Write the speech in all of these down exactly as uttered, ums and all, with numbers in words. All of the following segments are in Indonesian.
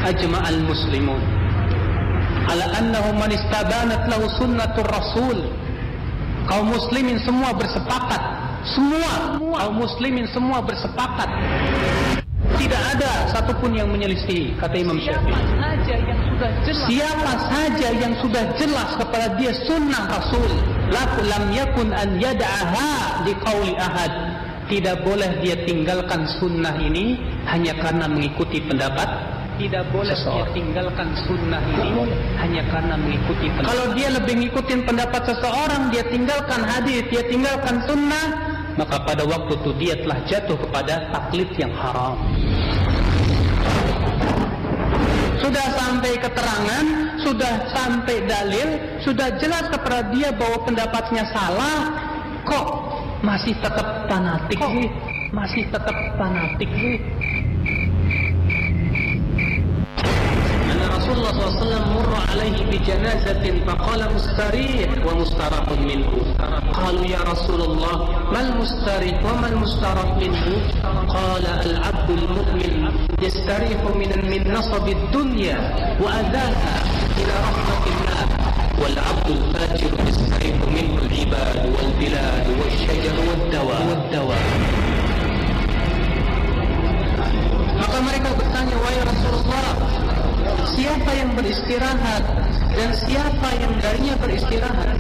ajma'al muslimun ala annahu man istabanat lahu sunnatur rasul. Kaum muslimin semua bersepakat, semua kaum muslimin semua bersepakat, tidak ada satupun yang menyelisih, kata Imam Syafi'i. Siapa saja yang sudah jelas kepada dia sunnah Rasul, lam yakun an yad'aha liqauli ahad, tidak boleh dia tinggalkan sunnah ini hanya karena mengikuti pendapat. Tidak boleh seseorang. Dia tinggalkan sunnah ini hanya karena mengikuti pendapat. Kalau dia lebih ngikutin pendapat seseorang, dia tinggalkan hadis, dia tinggalkan sunnah, maka pada waktu itu dia telah jatuh kepada taklid yang haram. Sudah sampai keterangan, sudah sampai dalil, sudah jelas kepada dia bahwa pendapatnya salah, kok masih tetap fanatik sih? Masih tetap fanatik sih? Rasulullah shallallahu alaihi wasallam murra alaihi bi janazatin faqala mustarih wa mustarahun minhu. Qalu ya Rasulullah mal mustarih wa mal mustarah minhu? Qala al abdul mu'min yastarihu min min nasabid dunya wa adaha ila rahmatillah wal abdul fajir yastarihu minhu al ibad wal bilad wal shajar wad dawa wad dawa. Maka mereka bertanya, wahai Rasulullah, siapa yang beristirahat dan siapa yang darinya beristirahat?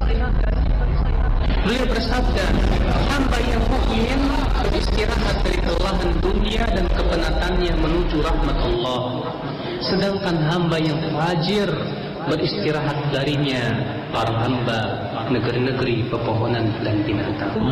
Beliau bersabda, hamba yang mukmin beristirahat dari kelelahan dunia dan kepenatannya menuju rahmat Allah. Sedangkan hamba yang fajir beristirahat darinya para hamba negeri-negeri pepohonan dan binatang.